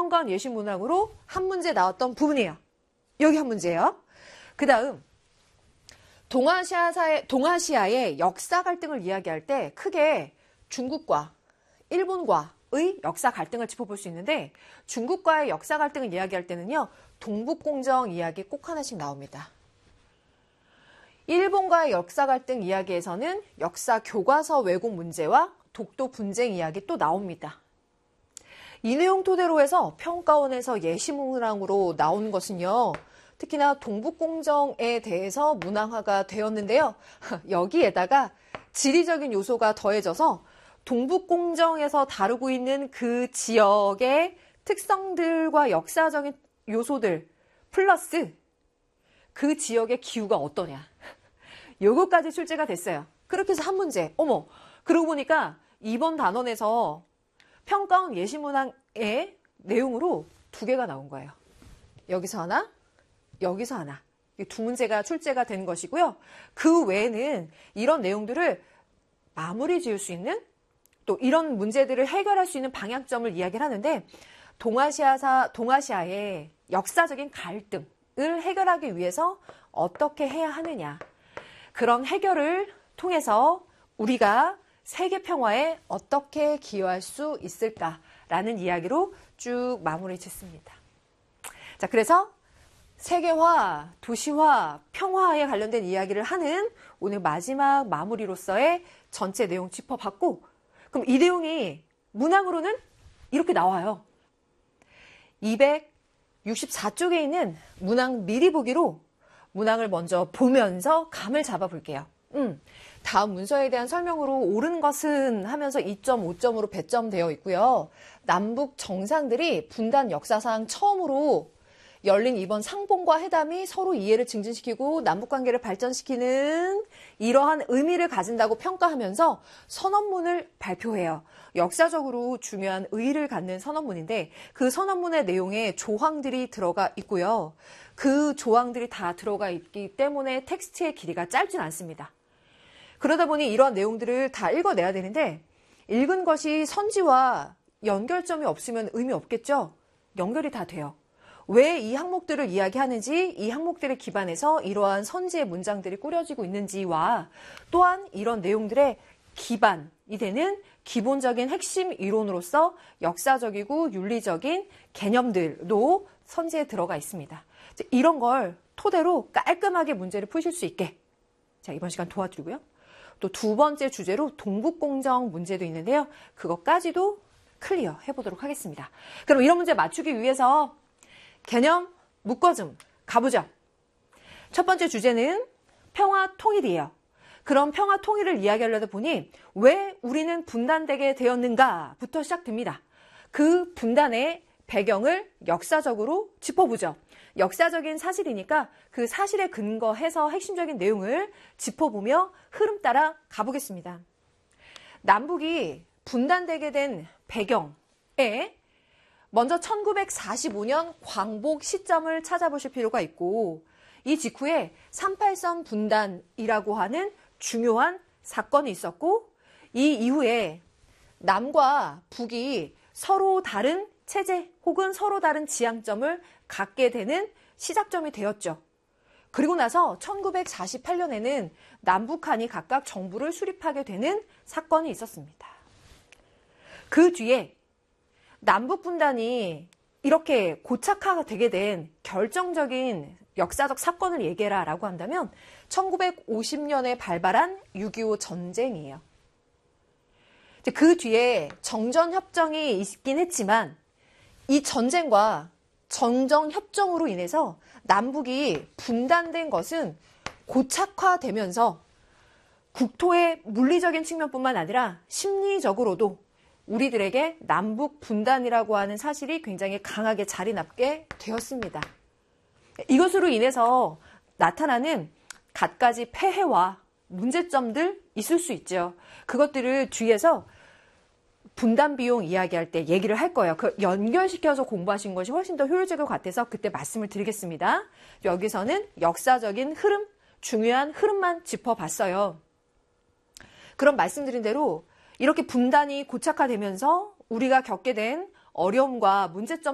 평가원 예시 문항으로 한 문제 나왔던 부분이에요. 여기 한 문제예요. 그 다음 동아시아의 역사 갈등을 이야기할 때 크게 중국과 일본과의 역사 갈등을 짚어볼 수 있는데 중국과의 역사 갈등을 이야기할 때는요. 동북공정 이야기 꼭 하나씩 나옵니다. 일본과의 역사 갈등 이야기에서는 역사 교과서 왜곡 문제와 독도 분쟁 이야기 또 나옵니다. 이 내용 토대로 해서 평가원에서 예시 문항으로 나온 것은요. 특히나 동북공정에 대해서 문항화가 되었는데요. 여기에다가 지리적인 요소가 더해져서 동북공정에서 다루고 있는 그 지역의 특성들과 역사적인 요소들 플러스 그 지역의 기후가 어떠냐. 요거까지 출제가 됐어요. 그렇게 해서 한 문제. 어머, 그러고 보니까 이번 단원에서 평가원 예시문항의 내용으로 2개가 나온 거예요. 여기서 하나, 여기서 하나. 이 2문제가 출제가 된 것이고요. 그 외에는 이런 내용들을 마무리 지을 수 있는 또 이런 문제들을 해결할 수 있는 방향점을 이야기를 하는데 동아시아의 역사적인 갈등을 해결하기 위해서 어떻게 해야 하느냐. 그런 해결을 통해서 우리가 세계 평화에 어떻게 기여할 수 있을까라는 이야기로 쭉 마무리 짓습니다. 자, 그래서 세계화, 도시화, 평화에 관련된 이야기를 하는 오늘 마지막 마무리로서의 전체 내용 짚어봤고, 그럼 이 내용이 문항으로는 이렇게 나와요. 264쪽에 있는 문항 미리 보기로 문항을 먼저 보면서 감을 잡아볼게요. 다음 문서에 대한 설명으로 옳은 것은 하면서 2.5점으로 배점되어 있고요. 남북 정상들이 분단 역사상 처음으로 열린 이번 상봉과 회담이 서로 이해를 증진시키고 남북관계를 발전시키는 이러한 의미를 가진다고 평가하면서 선언문을 발표해요. 역사적으로 중요한 의의를 갖는 선언문인데 그 선언문의 내용에 조항들이 들어가 있고요. 그 조항들이 다 들어가 있기 때문에 텍스트의 길이가 짧진 않습니다. 그러다 보니 이러한 내용들을 다 읽어내야 되는데 읽은 것이 선지와 연결점이 없으면 의미 없겠죠? 연결이 다 돼요. 왜 이 항목들을 이야기하는지, 이 항목들을 기반해서 이러한 선지의 문장들이 꾸려지고 있는지와 또한 이런 내용들의 기반이 되는 기본적인 핵심 이론으로서 역사적이고 윤리적인 개념들도 선지에 들어가 있습니다. 이런 걸 토대로 깔끔하게 문제를 푸실 수 있게 자, 이번 시간 도와드리고요. 또 2번째 주제로 동북공정 문제도 있는데요. 그것까지도 클리어 해보도록 하겠습니다. 그럼 이런 문제 맞추기 위해서 개념 묶어줌 가보죠. 첫 번째 주제는 평화 통일이에요. 그럼 평화 통일을 이야기하려다 보니 왜 우리는 분단되게 되었는가부터 시작됩니다. 그 분단의 배경을 역사적으로 짚어보죠. 역사적인 사실이니까 그 사실에 근거해서 핵심적인 내용을 짚어보며 흐름 따라 가보겠습니다. 남북이 분단되게 된 배경에 먼저 1945년 광복 시점을 찾아보실 필요가 있고 이 직후에 38선 분단이라고 하는 중요한 사건이 있었고 이 이후에 남과 북이 서로 다른 체제 혹은 서로 다른 지향점을 갖게 되는 시작점이 되었죠. 그리고 나서 1948년에는 남북한이 각각 정부를 수립하게 되는 사건이 있었습니다. 그 뒤에 남북 분단이 이렇게 고착화가 되게 된 결정적인 역사적 사건을 얘기해라라고 한다면 1950년에 발발한 6.25 전쟁이에요. 그 뒤에 정전협정이 있긴 했지만 이 전쟁과 정전협정으로 인해서 남북이 분단된 것은 고착화되면서 국토의 물리적인 측면뿐만 아니라 심리적으로도 우리들에게 남북 분단이라고 하는 사실이 굉장히 강하게 자리 잡게 되었습니다. 이것으로 인해서 나타나는 갖가지 폐해와 문제점들 있을 수 있죠. 그것들을 뒤에서 분단 비용 이야기할 때 얘기를 할 거예요. 그 연결시켜서 공부하신 것이 훨씬 더 효율적일 것 같아서 그때 말씀을 드리겠습니다. 여기서는 역사적인 흐름, 중요한 흐름만 짚어봤어요. 그럼 말씀드린 대로 이렇게 분단이 고착화되면서 우리가 겪게 된 어려움과 문제점